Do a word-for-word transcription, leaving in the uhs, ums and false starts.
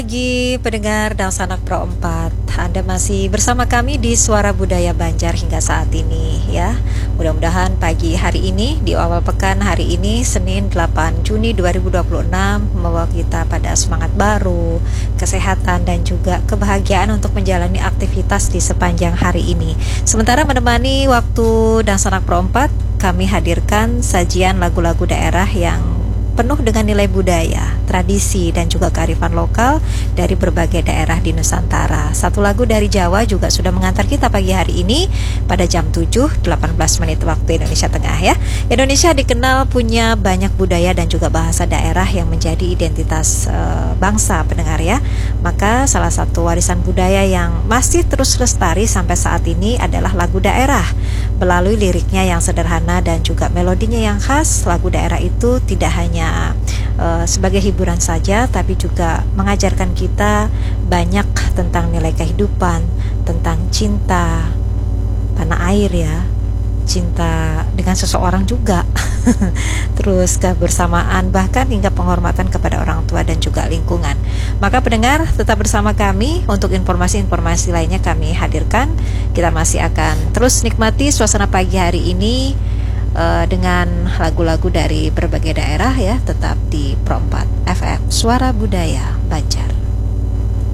Pagi pendengar dan sanak Pro empat, Anda masih bersama kami di Suara Budaya Banjar hingga saat ini ya. Mudah-mudahan pagi hari ini, di awal pekan hari ini, Senin delapan Juni dua ribu dua puluh enam, membawa kita pada semangat baru, kesehatan dan juga kebahagiaan untuk menjalani aktivitas di sepanjang hari ini. Sementara menemani waktu dan sanak Pro empat, kami hadirkan sajian lagu-lagu daerah yang penuh dengan nilai budaya, tradisi, dan juga kearifan lokal dari berbagai daerah di Nusantara. Satu lagu dari Jawa juga sudah mengantar kita pagi hari ini pada jam tujuh delapan belas menit waktu Indonesia Tengah ya. Indonesia dikenal punya banyak budaya dan juga bahasa daerah yang menjadi identitas uh, bangsa pendengar ya. Maka salah satu warisan budaya yang masih terus lestari sampai saat ini adalah lagu daerah. Melalui liriknya yang sederhana dan juga melodinya yang khas, lagu daerah itu tidak hanya uh, sebagai hiburan saja, tapi juga mengajarkan kita banyak tentang nilai kehidupan, tentang cinta tanah air ya, cinta dengan seseorang juga, terus kebersamaan, bahkan hingga penghormatan kepada orang tua dan juga lingkungan. Maka pendengar tetap bersama kami untuk informasi-informasi lainnya kami hadirkan. Kita masih akan terus nikmati suasana pagi hari ini uh, dengan lagu-lagu dari berbagai daerah ya, tetap di Pro empat F M Suara Budaya Banjar.